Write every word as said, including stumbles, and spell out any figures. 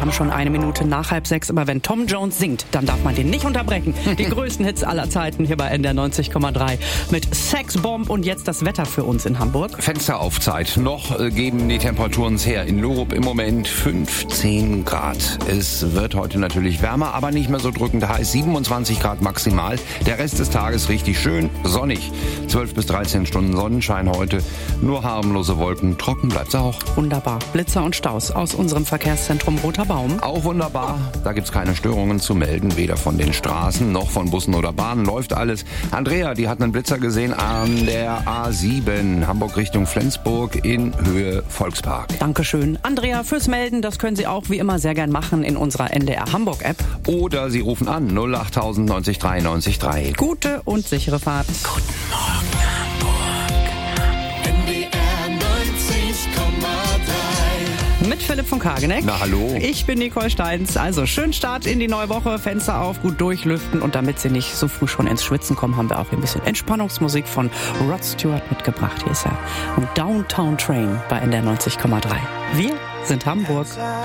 haben schon eine Minute nach halb sechs, aber wenn Tom Jones singt, dann darf man den nicht unterbrechen. Die größten Hits aller Zeiten hier bei N D R neunzig Komma drei mit Sexbomb und jetzt das Wetter für uns in Hamburg. Fenster auf Zeit. Noch äh, geben die Temperaturen es her. In Lurup im Moment fünfzehn Grad. Es wird heute natürlich wärmer, aber nicht mehr so drückend heiß. siebenundzwanzig Grad maximal. Der Rest des Tages richtig schön sonnig. zwölf bis dreizehn Stunden Sonnenschein heute. Nur harmlose Wolken. Trocken bleibt's auch. Wunderbar. Blitzer und Staus aus unserem Verkehrszentrum Roter Baum. Auch wunderbar. Da gibt's keine Störungen zu melden. Weder von den Straßen noch von Bussen oder Bahnen. Läuft alles. Andrea, die hat einen Blitzer gesehen an der A sieben. Hamburg Richtung Flensburg in Höhe Volkspark. Dankeschön. Andrea, fürs Melden, das können Sie auch wie immer sehr gern machen in unserer N D R Hamburg App. Oder Sie rufen an null acht tausend neunzig drei neunzig drei. Gute und sichere Fahrt. Guten Morgen Hamburg. N D R neunzig Komma drei. Mit Philipp von Kageneck. Na, hallo. Ich bin Nicole Steins. Also, schönen Start in die neue Woche. Fenster auf, gut durchlüften. Und damit Sie nicht so früh schon ins Schwitzen kommen, haben wir auch ein bisschen Entspannungsmusik von Rod Stewart mitgebracht. Hier ist er. Und Downtown Train bei N D R neunzig Komma drei. Wir sind Hamburg.